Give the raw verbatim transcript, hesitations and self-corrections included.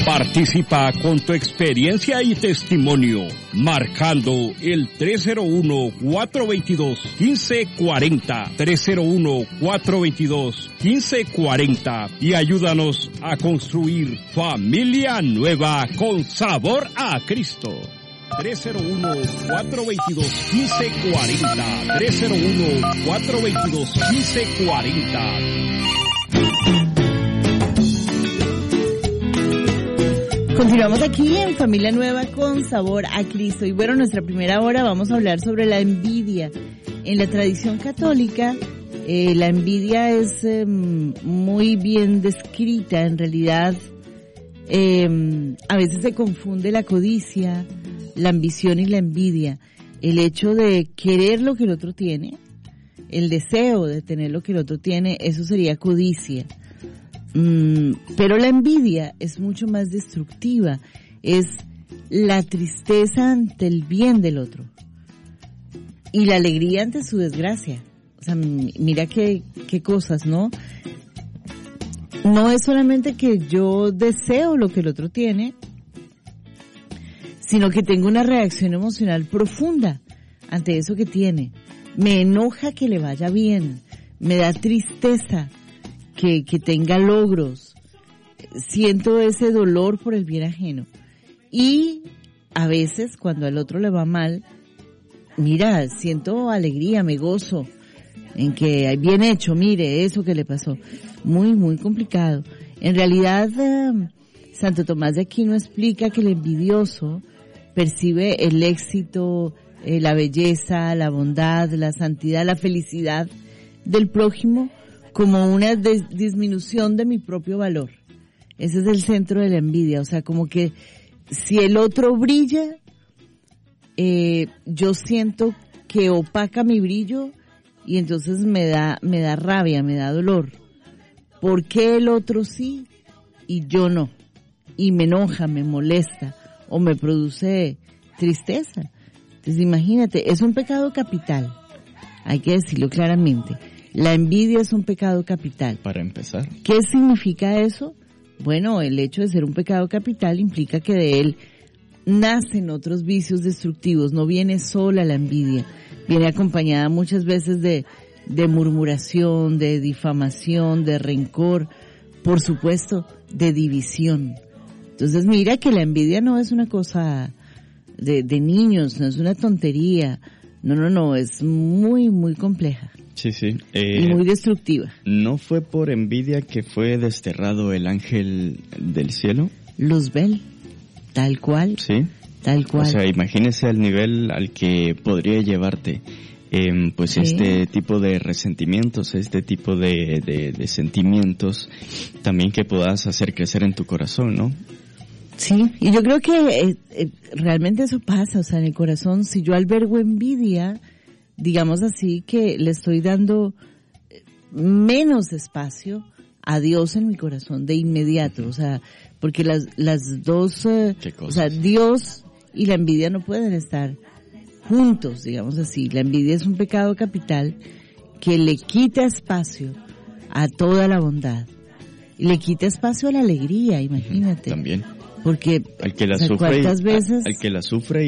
Participa con tu experiencia y testimonio, marcando el tres cero uno, cuatro dos dos, uno cinco cuatro cero, tres cero uno, cuatro dos dos, uno cinco cuatro cero, y ayúdanos a construir familia nueva con sabor a Cristo. tres cero uno, cuatro dos dos, uno cinco cuatro cero, tres cero uno, cuatro dos dos, uno cinco cuatro cero. Continuamos aquí en Familia Nueva con sabor a Cristo. Y bueno, nuestra primera hora vamos a hablar sobre la envidia. En la tradición católica, eh, la envidia es eh, muy bien descrita. En realidad, eh, a veces se confunde la codicia, la ambición y la envidia. El hecho de querer lo que el otro tiene, el deseo de tener lo que el otro tiene, eso sería codicia. Mm, pero la envidia es mucho más destructiva, es la tristeza ante el bien del otro y la alegría ante su desgracia. O sea, mira qué, qué cosas, ¿no? No es solamente que yo deseo lo que el otro tiene, sino que tengo una reacción emocional profunda ante eso que tiene. Me enoja que le vaya bien, me da tristeza Que, que tenga logros, siento ese dolor por el bien ajeno. Y a veces cuando al otro le va mal, mira, siento alegría, me gozo en que bien hecho, mire eso que le pasó. Muy, muy complicado. En realidad, eh, Santo Tomás de Aquino explica que el envidioso percibe el éxito, eh, la belleza, la bondad, la santidad, la felicidad del prójimo como una des- disminución de mi propio valor. Ese es el centro de la envidia. O sea, como que si el otro brilla, eh, yo siento que opaca mi brillo y entonces me da, me da rabia, me da dolor. ¿Por qué el otro sí y yo no? Y me enoja, me molesta o me produce tristeza. Entonces imagínate, es un pecado capital. Hay que decirlo claramente. La envidia es un pecado capital. Para empezar. ¿Qué significa eso? Bueno, el hecho de ser un pecado capital implica que de él nacen otros vicios destructivos. No viene sola la envidia. Viene acompañada muchas veces de, de murmuración, de difamación, de rencor, por supuesto, de división. Entonces mira que la envidia no es una cosa de, de niños, no es una tontería. No, no, no, es muy, muy compleja. Sí, sí. Eh, y muy destructiva. ¿No fue por envidia que fue desterrado el ángel del cielo? Luzbel, tal cual. Sí. Tal cual. O sea, imagínese al nivel al que podría llevarte, eh, pues sí. Este tipo de resentimientos, este tipo de, de, de sentimientos, también que puedas hacer crecer en tu corazón, ¿no? Sí, y yo creo que eh, eh, realmente eso pasa, o sea, en el corazón, si yo albergo envidia, digamos así, que le estoy dando menos espacio a Dios en mi corazón de inmediato, o sea, porque las las dos, eh, o sea, Dios y la envidia no pueden estar juntos, digamos así. La envidia es un pecado capital que le quita espacio a toda la bondad y le quita espacio a la alegría, imagínate. También. Porque al que la o sea, sufre, ¿cuántas veces? Al que la sufre